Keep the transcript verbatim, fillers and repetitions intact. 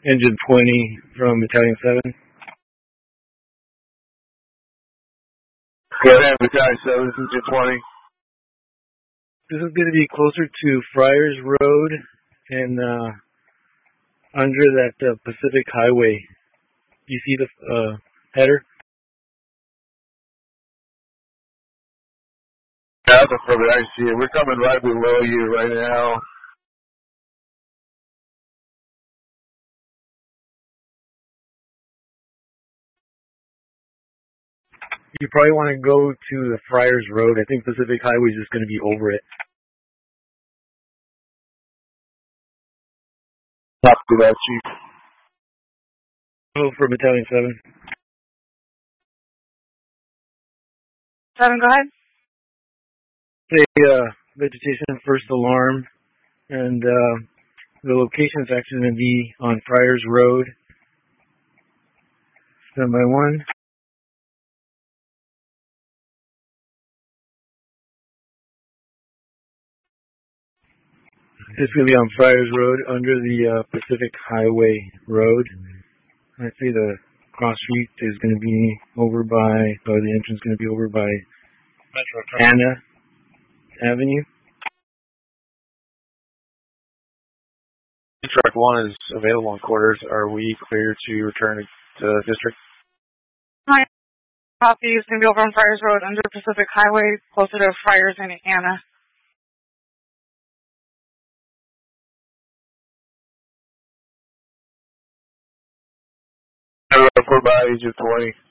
Engine twenty from Battalion seven. Go ahead, Battalion seven, this is Engine twenty. This is going to be closer to Friars Road and uh, under that uh, Pacific Highway. You see the uh, header? Yeah, that's perfect. I see it. We're coming right below you right now. You probably want to go to the Friars Road. I think Pacific Highway is just going to be over it. Copy that, Chief. Oh, for Battalion seven. seven, go ahead. Say, uh, vegetation first alarm, and uh, the location is actually going to be on Friars Road. Stand by one. It's going to be on Friars Road under the uh, Pacific Highway Road. I say the cross street is going to be over by, or the entrance is going to be over by Anna Avenue. Truck one is available in quarters. Are we clear to return to the district? My copy is going to be over on Friars Road under Pacific Highway, closer to Friars and Anna. Report by Agent twenty.